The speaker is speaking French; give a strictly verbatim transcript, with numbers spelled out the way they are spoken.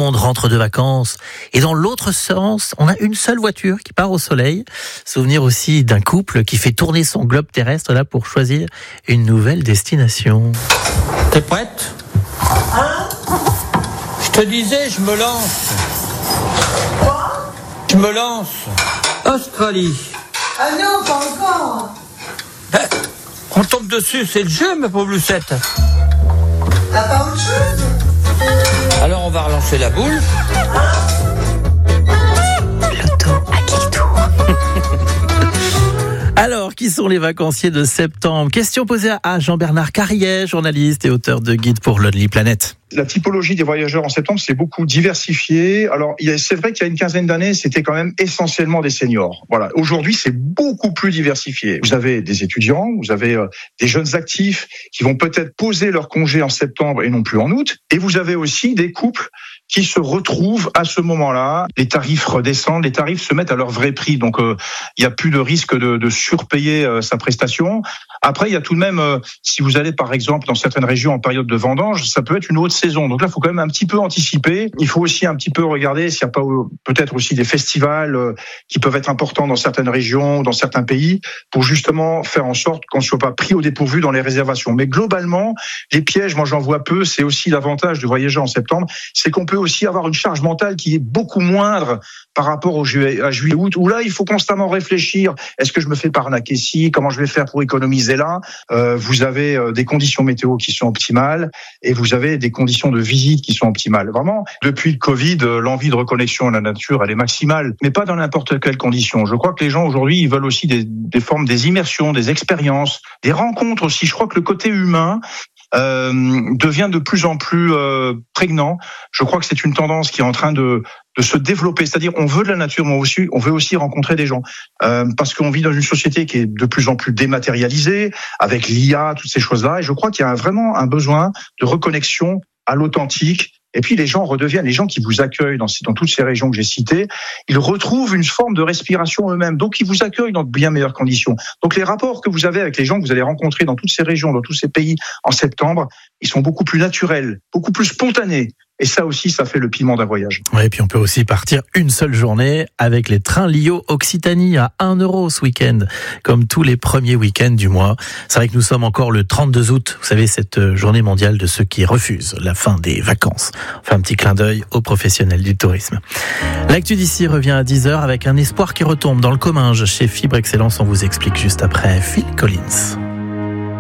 monde rentre de vacances. Et dans l'autre sens, on a une seule voiture qui part au soleil. Souvenir aussi d'un couple qui fait tourner son globe terrestre là pour choisir une nouvelle destination. T'es prête ? Hein ? Je te disais, je me lance. Quoi ? Je me lance. Australie. Ah non, pas encore. Ben, on tombe dessus, c'est le jeu, ma pauvre Lucette. T'as pas autre chose ? Alors on va relancer la boule. Loto à quel tour? Alors, qui sont les vacanciers de septembre? Question posée à Jean-Bernard Carrier, journaliste et auteur de guide pour Lonely Planet. La typologie des voyageurs en septembre, c'est beaucoup diversifié. Alors, il y a, c'est vrai qu'il y a une quinzaine d'années, c'était quand même essentiellement des seniors. Voilà. Aujourd'hui, c'est beaucoup plus diversifié. Vous avez des étudiants, vous avez euh, des jeunes actifs qui vont peut-être poser leur congé en septembre et non plus en août. Et vous avez aussi des couples qui se retrouvent à ce moment-là. Les tarifs redescendent, les tarifs se mettent à leur vrai prix. Donc, euh, il n'y a plus de risque de, de surpayer euh, sa prestation. Après, il y a tout de même, euh, si vous allez par exemple dans certaines régions en période de vendange, ça peut être une haute saison. Donc là, il faut quand même un petit peu anticiper. Il faut aussi un petit peu regarder s'il n'y a pas peut-être aussi des festivals euh, qui peuvent être importants dans certaines régions ou dans certains pays pour justement faire en sorte qu'on ne soit pas pris au dépourvu dans les réservations. Mais globalement, les pièges, moi j'en vois peu. C'est aussi l'avantage de voyager en septembre, c'est qu'on peut aussi avoir une charge mentale qui est beaucoup moindre par rapport au juillet, à juillet-août, où là, il faut constamment réfléchir. Est-ce que je me fais pas arnaquer ici? Comment je vais faire pour économiser là? euh, Vous avez euh, des conditions météo qui sont optimales et vous avez des conditions de visite qui sont optimales. Vraiment, depuis le Covid, euh, l'envie de reconnexion à la nature, elle est maximale, mais pas dans n'importe quelle condition. Je crois que les gens aujourd'hui, ils veulent aussi des, des formes, des immersions, des expériences, des rencontres aussi. Je crois que le côté humain Euh, devient de plus en plus euh, prégnant. Je crois que c'est une tendance qui est en train de, de se développer. C'est-à-dire, on veut de la nature, mais aussi, on veut aussi rencontrer des gens. Euh, parce qu'on vit dans une société qui est de plus en plus dématérialisée, avec l'I A, toutes ces choses-là. Et je crois qu'il y a vraiment un besoin de reconnexion à l'authentique. Et puis les gens redeviennent, les gens qui vous accueillent dans, dans toutes ces régions que j'ai citées, ils retrouvent une forme de respiration eux-mêmes. Donc ils vous accueillent dans de bien meilleures conditions. Donc les rapports que vous avez avec les gens que vous allez rencontrer dans toutes ces régions, dans tous ces pays en septembre, ils sont beaucoup plus naturels, beaucoup plus spontanés. Et ça aussi, ça fait le piment d'un voyage. Oui, et puis on peut aussi partir une seule journée avec les trains Lio Occitanie à un euro ce week-end, comme tous les premiers week-ends du mois. C'est vrai que nous sommes encore le trente-deux août, vous savez, cette journée mondiale de ceux qui refusent la fin des vacances. On fait un petit clin d'œil aux professionnels du tourisme. L'actu d'ici revient à dix heures avec un espoir qui retombe dans le Comminges. Chez Fibre Excellence, on vous explique juste après Phil Collins.